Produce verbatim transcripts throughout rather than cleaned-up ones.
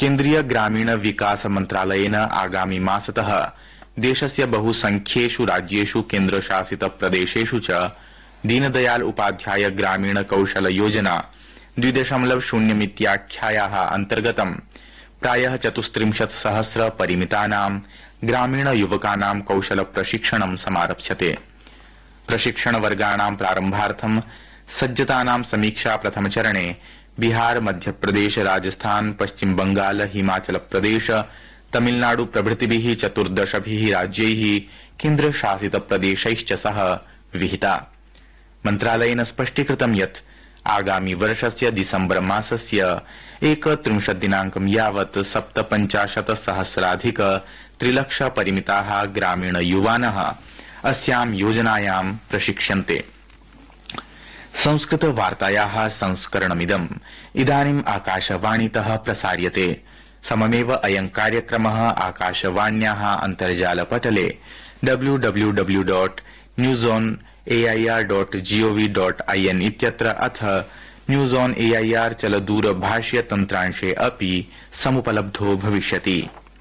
केन्द्रीय ग्रामीण विकास मन्त्रालयेन आगामि मासतः देशस्य बहुसंख्येषु राज्येषु केन्द्रशासित प्रदेशेषु च दीनदयाल उपाध्याय ग्रामीण कौशल योजना द्वि दशमलव शून्यमित्याख्यायाः अन्तर्गतं प्रायः चतुस्त्रिंशत् सहस्र परिमितानां ग्रामीण युवकानां कौशल प्रशिक्षणं समारप्स्यते। प्रशिक्षण वर्गाणां प्रारम्भार्थं सज्जतानां समीक्षा प्रथमचरणे बिहार, मध्यप्रदेश, राजस्थान, पश्चिम बंगाल, हिमाचल प्रदेश, तमिलनाडु प्रभृतिभिः चतुर्दशभिः राज्यैः केन्द्रशासित प्रदेशैश्च सह विहिता। मन्त्रालयेन स्पष्टीकृतं यत् आगामि वर्षस्य दिसम्बर मासस्य एकत्रिंशत् दिनांकं यावत् सप्तपञ्चाशत् सहस्राधिक त्रिलक्ष परिमिताः ग्रामीण युवानः अस्यां योजनायां प्रशिक्ष्यन्ते। संस्कृत वार्तायाः संस्करणमिदम् इदानीम् आकाशवाणीतः प्रसार्यते। सममेव अयं कार्यक्रमः आकाशवाण्याः अन्तर्जालपटले W W W dot news on AIR dot gov dot IN इत्यत्र अथ न्यूज ऑन एआईआर चलदूरभाष्य तन्त्रांशे अपि समुपलब्धो भविष्यति।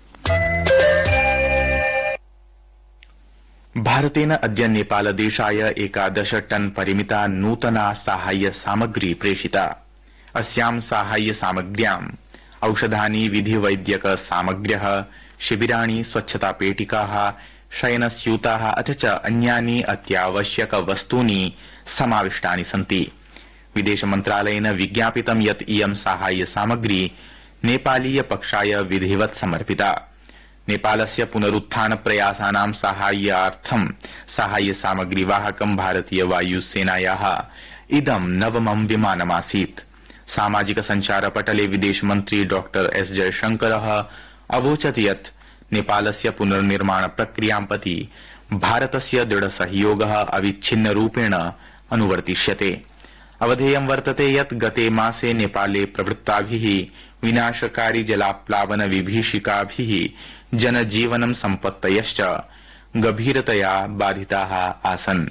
भारतेन अद्य नेपालदेशाय एकादश टन परिमिता नूतना साहाय्य सामग्री प्रेषिता। अस्यां साहाय्य सामग्र्याम् औषधानि, विधिवैद्यक सामग्र्यः, शिबिराणि, स्वच्छतापेटिकाः, शयनस्यूताः अथ च अन्यानि अत्यावश्यक वस्तूनि समाविष्टानि सन्ति। विदेशमन्त्रालयेन विज्ञापितं यत् इयं साहाय्य सामग्री नेपालीय पक्षाय विधिवत् समर्पिता। नेपालस्य पुनरुत्थान प्रयासानां साहाय्यार्थं साहाय्य सामग्रीवाहकं भारतीय वायुसेनायाः इदं नवमं विमानमासीत्। सामाजिक संचार पटले विदेशमन्त्री डॉ एस जयशंकरः अवोचत् यत् नेपालस्य पुनर्निर्माण प्रक्रियां प्रति भारतस्य दृढ सहयोगः अविच्छिन्नरूपेण अनुवर्तिष्यते। अवधेयं वर्तते यत् गते मासे नेपाले प्रवृत्ताभिः विनाशकारी जलाप्लावन विभीषिकाभिः जनजीवनं सम्पत्तयश्च गभीरतया बाधिताः आसन्।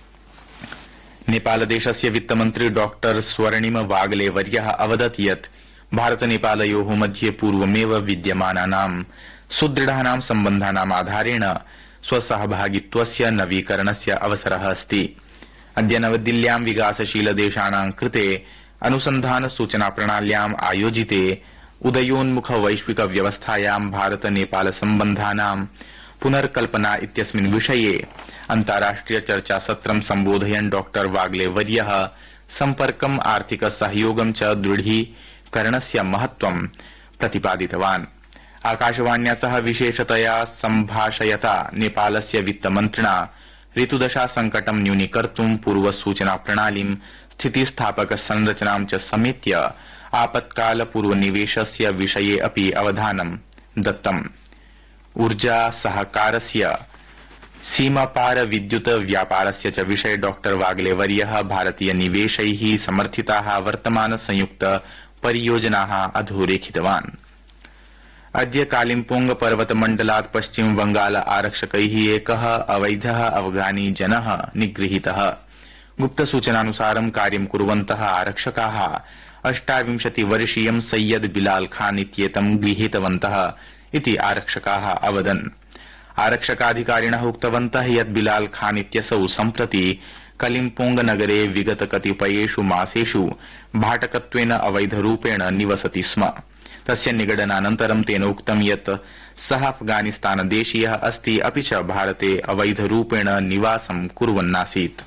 नेपालदेशस्य वित्तमन्त्री डॉ स्वर्णिम वागले वर्यः अवदत् यत् भारत नेपालयोः मध्ये पूर्वमेव विद्यमानानां सुदृढानां सम्बन्धानाम् आधारेण स्वसहभागित्वस्य नवीकरणस्य अवसरः अस्ति। अद्य नवदिल्ल्यां विकासशील देशानां कृते अनुसन्धान सूचना प्रणाल्याम् आयोजिते उदयोन्मुख वैश्विक व्यवस्थायां भारत नेपाल सम्बन्धानां पुनर्कल्पना इत्यस्मिन् विषये अन्ताराष्ट्रिय चर्चासत्रं सम्बोधयन् डॉ वागले वर्यः सम्पर्कम्, आर्थिक सहयोगं च दृढीकरणस्य महत्त्वं प्रतिपादितवान्। आकाशवाण्या सह विशेषतया सम्भाषयता नेपालस्य वित्तमन्त्रिणा ऋतुदशा संकटं न्यूनीकर्तुं पूर्वसूचना प्रणालीं, स्थितिस्थापक संरचनां च समेत्य आपत्काल पूर्वनिवेशस्य विषये अपि अवधानं दत्तम्। ऊर्जा सहकारस्य, सीमापार विद्युत व्यापारस्य च विषये डॉ वागले वर्यः भारतीय निवेशैः समर्थिताः वर्तमान संयुक्त परियोजनाः अधोरेखितवान्। अद्य कालिम्पोंग पर्वतमण्डलात् पश्चिम बंगाल आरक्षकैः एकः अवैधः अफगानी जनः निगृहीतः। गुप्तसूचनानुसारं कार्यं कुर्वन्तः आरक्षकाः अष्टाविंशति वर्षीयं सैयद बिलाल खान इत्येतं गृहीतवन्तः इति आरक्षकाः अवदन्। आरक्षकाधिकारिणः उक्तवन्तः यत् बिलाल खान इत्यसौ सम्प्रति कलिम्पोंग नगरे विगत कतिपयेषु मासेषु भाटकत्वेन अवैधरूपेण निवसति स्म। तस्य निगडनानन्तरं तेन उक्तं यत् सः अफगानिस्तानदेशीयः अस्ति, अपि च भारते अवैधरूपेण निवासं कुर्वन्नासीत्।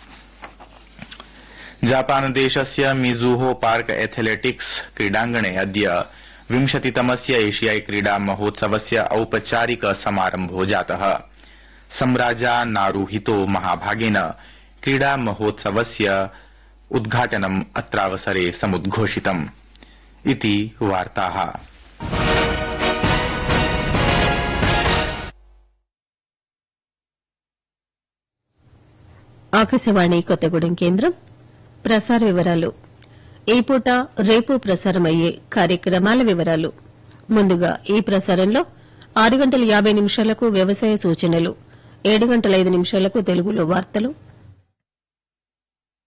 जापानदेशस्य मिजुहो पार्क एथलेटिक्स क्रीडाङ्गणे अद्य विंशतितमस्य एशियाई क्रीडा महोत्सवस्य औपचारिक समारम्भो जातः। सम्राजा नारुहितो महाभागेन क्रीडा महोत्सवस्य उद्घाटनम् अत्रावसरे समुद्घोषितम् इति वार्ताः। ఆకాశవాణి కొత్తగూడెం కేంద్రం ప్రసార వివరాలు. ఈ పూట రేపు ప్రసారమయ్యే కార్యక్రమాల వివరాలు. ముందుగా ఈ ప్రసారంలో ఆరు గంటల యాబై నిమిషాలకు వ్యవసాయ సూచనలు, ఏడు గంటల ఐదు నిమిషాలకు తెలుగులో వార్తలు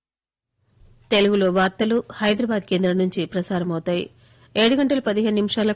తెలుగులో వార్తలు హైదరాబాద్ కేంద్రం నుంచి ప్రసారమవుతాయి. ఏడు గంటల పదిహేను నిమిషాలకు